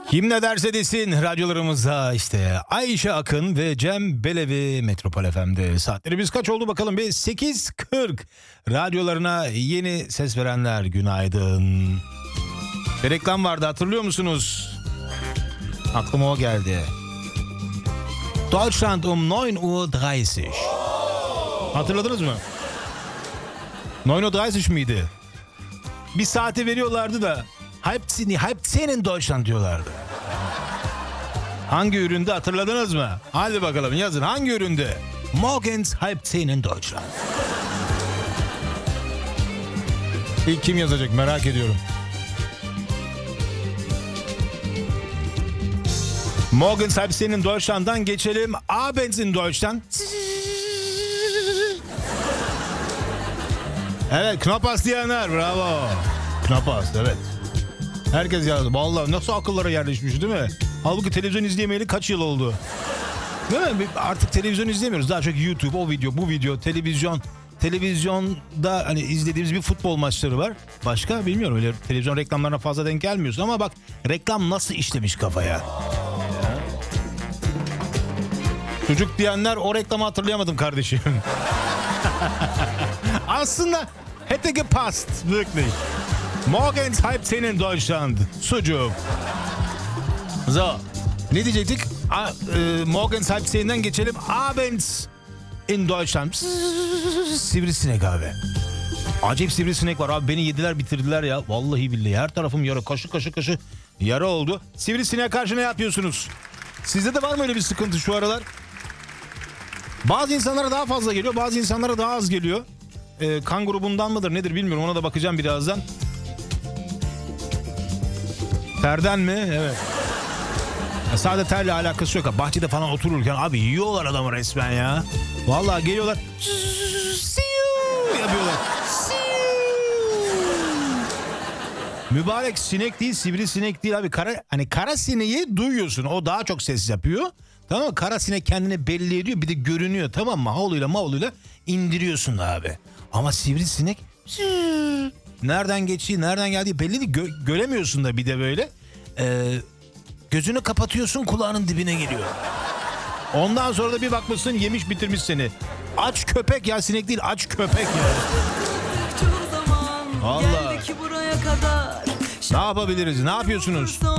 Kim ne derse desin radyolarımızda işte Ayşe Akın ve Cem Belevi Metropol FM'de. Saatlerimiz kaç oldu bakalım bir 8.40. Radyolarına yeni ses verenler günaydın. Bir reklam vardı, hatırlıyor musunuz? Aklıma o geldi. Deutschland 9.30 Uhr. Hatırladınız mı? 9.30 Uhr miydi? Bir saati veriyorlardı da Halbzehn Deutschland diyorlardı. Hangi üründe hatırladınız mı? Hadi bakalım yazın, hangi üründe? Morgens Halbzehn Deutschland. İlk kim yazacak merak ediyorum. Morgens Halbzehn Deutschland'dan geçelim. Abends in Deutschland. Evet, Knapas diyenler, bravo. Knapas, evet. Herkes yazdı. Vallahi nasıl akıllara yerleşmiş değil mi? Halbuki televizyon izleyemeyeli kaç yıl oldu? Değil mi? Artık televizyon izlemiyoruz. Daha çok YouTube, o video, bu video, televizyon. Televizyonda hani izlediğimiz bir futbol maçları var. Başka bilmiyorum, öyle televizyon reklamlarına fazla denk gelmiyorsun. Ama bak reklam nasıl işlemiş kafaya. Çocuk diyenler, o reklamı hatırlayamadım kardeşim. Aslında hätte gepasst, wirklich. Morgens Halbzehn in Deutschland. Sucuk. So. Ne diyecektik? Morgens Halbzehn'den geçelim. Abends in Deutschland. Sivrisinek abi. Acayip sivrisinek var abi. Beni yediler bitirdiler ya. Vallahi billahi. Her tarafım yara. Kaşı yara oldu. Sivrisineğe karşı ne yapıyorsunuz? Sizde de var mı öyle bir sıkıntı şu aralar? Bazı insanlara daha fazla geliyor. Bazı insanlara daha az geliyor. Kan grubundan mıdır nedir bilmiyorum. Ona da bakacağım birazdan. Terden mi? Evet. Ya sadece terle alakası yok. Bahçede falan otururken abi yiyorlar adamı resmen ya. Vallahi geliyorlar. Yapıyorlar. Mübarek sinek değil, sivrisinek değil abi. Kara sineği duyuyorsun. O daha çok ses yapıyor. Tamam mı? Kara sinek kendini belli ediyor. Bir de görünüyor, tamam mı? Havluyla indiriyorsun abi. Ama sivrisinek nereden geçtiği, nereden geldiği belli değil. Göremiyorsun da bir de böyle. Gözünü kapatıyorsun, kulağının dibine geliyor. Ondan sonra da bir bakmışsın yemiş bitirmiş seni. Aç köpek ya, sinek değil, aç köpek ya. Allah. Ne yapabiliriz? Ne yapıyorsunuz?